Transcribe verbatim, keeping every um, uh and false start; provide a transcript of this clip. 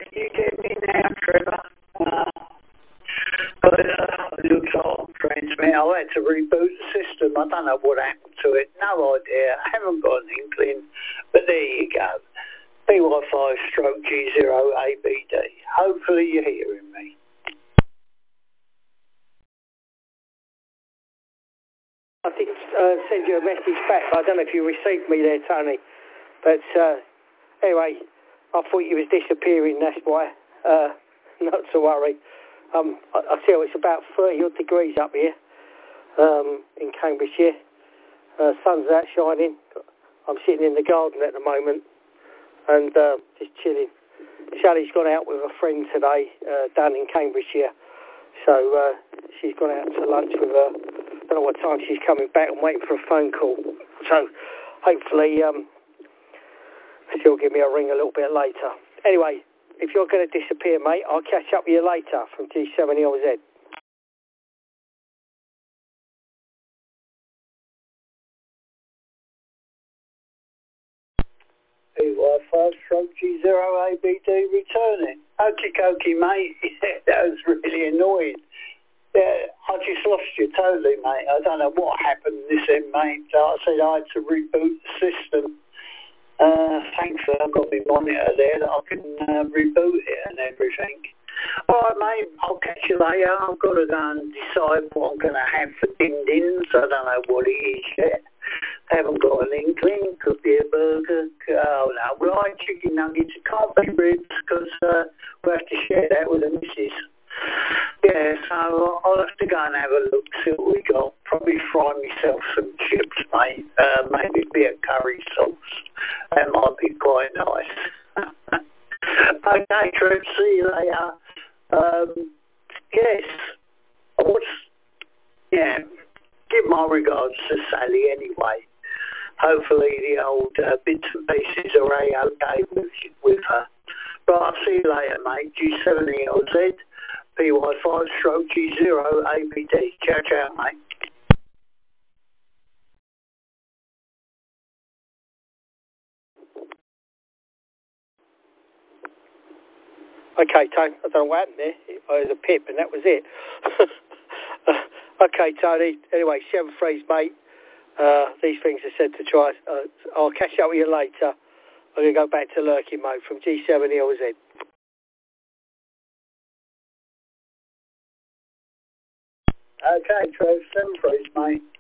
you get me now, Trevor? Uh, but uh, it looks like I'm transmitting. I had to reboot the system. I don't know what happened to it. No idea. I haven't got an inkling. But there you go. B Y five stroke G zero A B D. Hopefully you're hearing me. I did uh, send you a message back. I don't know if you received me there, Tony. But uh, anyway, I thought you was disappearing, that's why. Uh, not to worry. Um, I, I tell you, it's about thirty odd degrees up here um, in Cambridgeshire. Uh, sun's out shining. I'm sitting in the garden at the moment and uh, just chilling. Sally's gone out with a friend today uh, down in Cambridgeshire. So uh, she's gone out to lunch with her. I don't know what time she's coming back. I'm waiting for a phone call. So hopefully um, she'll give me a ring a little bit later. Anyway, if you're going to disappear, mate, I'll catch up with you later from G seven L Z. B Y five stroke G zero A B D returning. Okie dokie, mate. That was really annoying. Yeah, I just lost you totally, mate. I don't know what happened this end, mate. I said I had to reboot the system. Uh, thankfully, I've got my monitor there that I can uh, reboot it and everything. All right, mate, I'll catch you later. I've got to go and decide what I'm going to have for din-dins. I don't know what it is yet. I haven't got an inkling. Could be a burger. Oh, no, right, chicken nuggets. It can't be ribs because uh, we'll have to share that with the missus. Yeah, so I'll have to go and have a look, see what we got. Probably fry myself some chips, mate. Uh, maybe a bit of curry sauce. That might be quite nice. Okay, Trev, see you later. Um, yes, what's, yeah, give my regards to Sally anyway. Hopefully the old uh, bits and pieces are A-okay with, with her. Right, I'll see you later, mate. G seven E L Z. B Y five stroke G zero A B D. Ciao, ciao, mate. Okay, Tony, I don't know what happened there. It was a pip and that was it. Okay, Tony. Anyway, seven threes, mate. Uh, these things are said to try. Uh, I'll catch up with you later. I'm going to go back to lurking mode from G seven L Z. Okay, Trev, seven threes, mate.